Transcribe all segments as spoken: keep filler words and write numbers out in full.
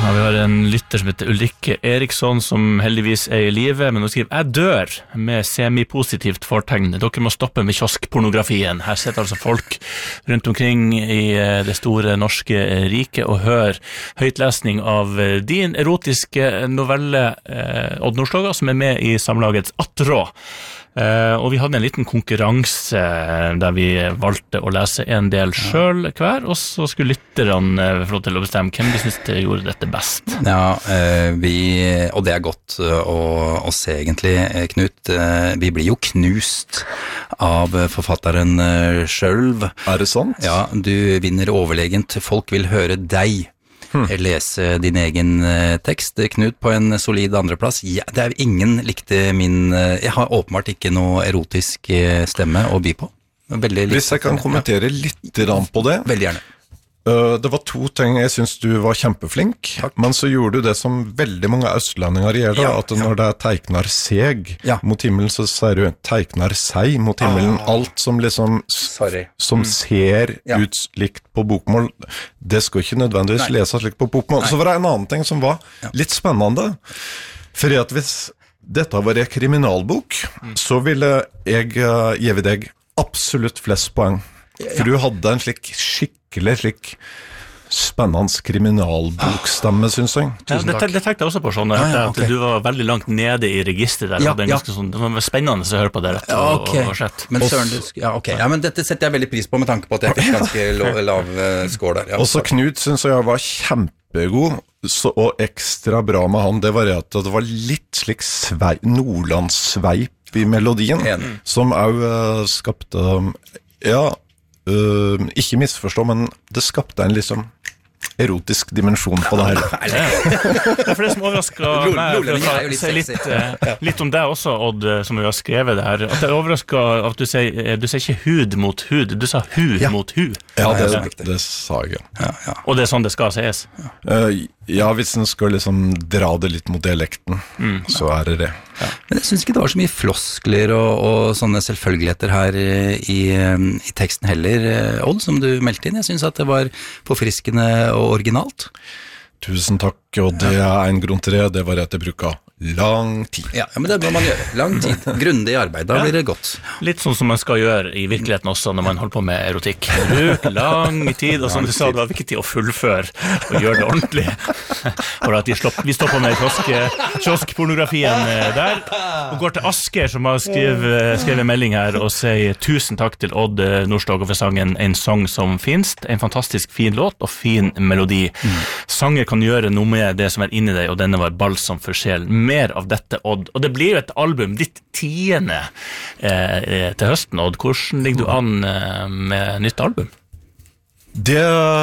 Ja, vi har en lytter som heter Ulrikke Eriksson, som heldigvis er i live, men hun skriver, jeg dør med semipositivt fortegn. Dere må stoppe med kioskpornografien. Her sitter altså folk rundt omkring i det store norske riket og hører høytlesning av din erotiske novelle, eh, Odd Nordstoga, som er med i samlagets Attrå. Uh, og vi hadde en liten konkurranse der vi valgte å lese en del selv hver, og så skulle lytterne uh, få til å bestemme hvem de synes de gjorde dette best. Ja, uh, vi, og det er godt uh, å, å se egentlig, Knut. Uh, vi blir jo knust av forfatteren uh, selv. Er det sant? Ja, du vinner overlegent. Folk vil høre deg lese din egen uh, tekst, Knut, på en solid andreplass. Ja, det er ingen likte min, uh, jeg har åpenbart ikke noe erotisk uh, stemme å by på. Veldig Hvis jeg kan kommentere ja. litt på det. Veldig gjerne. Uh, det var to ting. Jeg synes du var kjempeflink, Takk. Men så gjorde du det som veldig mange østlendinger gjør, ja, at når ja. det teikner seg ja. mot himmelen, så sier du teikner seg mot himmelen. Ah. Alt som liksom Sorry. som mm. ser ja. ut slikt på bokmål, det skal ikke nødvendigvis Nei. lese slikt på bokmål. Nei. Så var det en annen ting som var ja. litt spennende, fordi at hvis dette var en kriminalbok, mm. så ville jeg uh, gi deg absolutt flest poeng. For du hadde en slik skikkelig slik spennende kriminalbokstemme, synes jeg. Ja, det, det tenkte jeg også på sånn, at, ja, ja, okay. at du var veldig langt nede i registeret der. Ja, ja. Sånn, det var spennende å høre på det rett ja, okay. og, og sett. Men, søren, du, ja, okay. ja, men dette setter jeg veldig pris på med tanke på at jeg fikk ganske lav, lav score der. Ja. Også Knut synes jeg var kjempegod, så, og ekstra bra med han, det var at det var litt slik svei, nordlandssveip i melodien, mm. som også uh, skapte, ja, Uh, ikke misforstå, men det skapte en liksom erotisk dimensjon på det her. Det er for det som overrasket meg, for å si litt, uh, litt om deg også, Odd, som vi har skrevet det her, at det overrasket at du sier, du sier ikke hud mot hud, du sa hu ja. mot hu. Ja, det, det, det sa jeg, ja. Ja. Og det er sånn det skal sies? Uh, ja, hvis en skal liksom dra det litt mot dialekten, mm. så er det det. Ja. Men jeg synes ikke det var så mye floskler og, og sånne selvfølgeligheter her i, i teksten heller, Odd, som du meldte inn. Jeg synes at det var forfriskende og originalt. Tusen takk, og det er en grunn til det, det var at jeg bruker lang tid. Ja, men det må man gjøre. Lang tid. Grundig arbeid, da ja. blir det godt. Litt sånn som man skal gjøre i virkeligheten også når man holder på med erotikk. Bruk lang tid, og som du sa, det var viktig å fullføre og gjøre det ordentlig. For at vi, slopp, vi stopper med kiosk, kioskpornografien der, og går til Asker, som har skrevet, skrevet en melding her, og sier tusen takk til Odd Nordstoga for sangen En sang som finst. En fantastisk fin låt og fin melodi. Mm. Sanger kan gjøre noe med det som er inni deg, og denne var balsam for sjel. Mer av dette, Odd. Og det blir jo et album, ditt tiende eh, til høsten, Odd. Hvordan ligger du an eh, med nytt album? Det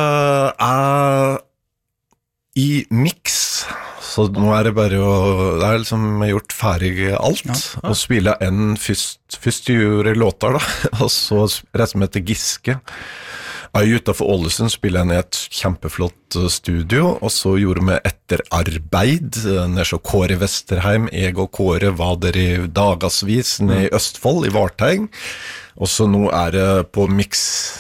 er i mix, så nå er det bare å, det er liksom gjort ferdig alt, ja, ja. og spille en først, først gjorde låter da, og så rett som heter Giske. Jeg utenfor Ålesund spiller jeg i et kjempeflott studio, og så gjorde vi etterarbeid nede så Kåre Vesterheim. Jeg og Kåre var der i dagasvis nede i Østfold, i Varteng. Og så nå er det på mix,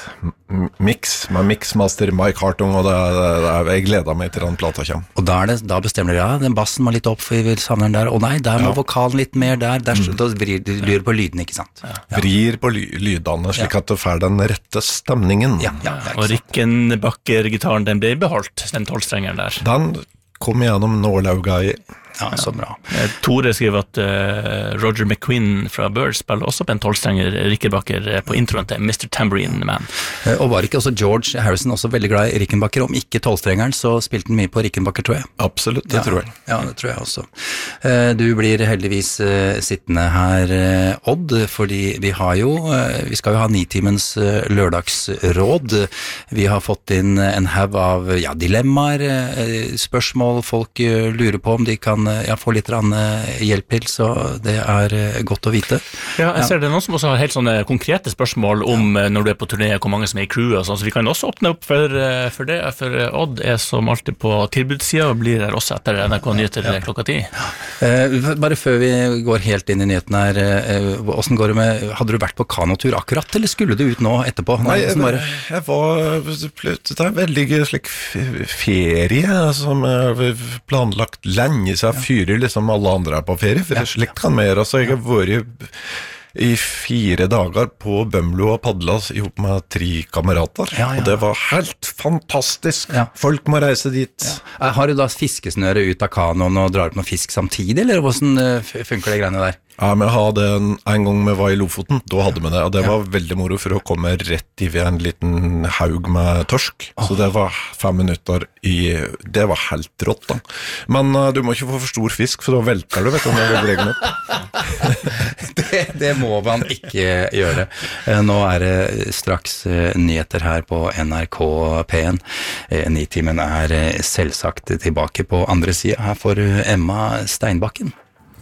mix med mixmaster Mike Hartung, og det, det, jeg gleder meg til den plata kommer. Og da, er det, da bestemmer dere, ja, den bassen må litt opp, for vi vil savne den der. Å nei, der må ja. vokalen litt mer der. der mm. Da vrir du på lyden, ikke sant? Ja. Vrir på ly, lydene, slik ja. at det får den rette stemningen. Ja, ja, og Rickenbacker-gitaren, den ble beholdt, den tolvstrengeren der. Den kom gjennom nålauga i. Ja, så bra. Tore skriver at uh, Roger McQueen fra Birds spiller også på en tolvstrenger Rickenbacker på introen til mister Tambourine Man. Og var ikke også George Harrison også veldig glad i Rickenbacker? Om ikke tolvstrengeren, så spilte han mye på Rickenbacker, tror jeg. Absolutt, det ja, tror jeg. Ja, det tror jeg også. Uh, du blir heldigvis uh, sittende her, uh, Odd, fordi vi har jo, uh, vi skal jo ha nitimens uh, lørdagsråd. Vi har fått inn en haug av ja, dilemmaer, uh, spørsmål folk uh, lurer på om de kan kan ja, få litt rann, hjelp til, så det er godt å vite. Ja, jeg ser det er noen som også har helt sånne konkrete spørsmål om ja. Når du er på turné, hvor mange som er i crewet og sånn, så vi kan også åpne opp for, for det, for Odd er som alltid på tilbudssida og blir her også etter N R K Nyheter ja. klokka ti. Ja. Eh, bare før vi går helt inn i nyheten her, eh, hvordan går det med, hadde du vært på kanotur akkurat, eller skulle du ut nå etterpå? Nei, jeg, bare... jeg var, det er veldig slik ferie som er planlagt lenge, så jeg fyrer liksom alle andre er på ferie, for ja. Slikt kan mer, altså jeg har vært i fire dager på Bømlo og padla ihop med tre kamerater, ja, ja. Og det var helt fantastisk. Ja. Folk må reise dit. Ja. Har du da fiskesnøre ut av kanoen og drar opp noe fisk samtidig, eller hvordan funker det greiene der? Ja, men jeg hadde en, en gang vi var i Lofoten, da hadde vi det, og det var ja. Veldig moro for å komme rett i en liten haug med torsk, oh. Så det var fem minutter i, det var helt rått da. Men uh, du må ikke få for stor fisk, for da velter du, vet du, om det går bregen opp. det, det må man ikke gjøre. Nå er det straks nyheter her på N R K P en. Nitimen er selvsagt tilbake på andre siden. Her får Emma Steinbakken.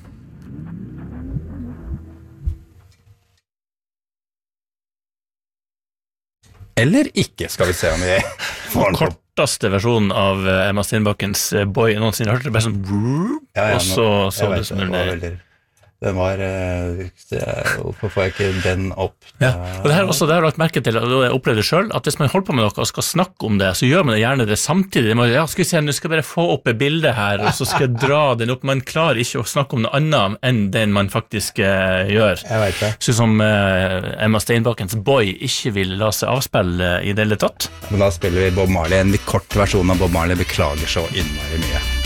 Eller ikke, skal vi se om vi får den på. Korteste versjonen av Emma Steinbakkens Boy noensinne. Hørte det bare sånn ja, ja, og så så det som en veldig... Den var, hvorfor får jeg ikke den opp? Ja, og det her også, det har jeg lagt merke til, og jeg opplevde det selv, at hvis man holder på med noe og skal snakke om det, så gjør man det gjerne det samtidig. Man, ja, skal vi se, nå skal jeg bare få opp et bilde her, og så skal jeg dra den opp. Man klarer ikke å snakke om noe annet enn den man faktisk uh, gjør. Jeg vet det. Så som uh, Emma Steinbakkens Boy ikke vil la seg avspille i det hele tatt. Men da spiller vi Bob Marley, en litt kort versjon av Bob Marley, beklager så innmari mye.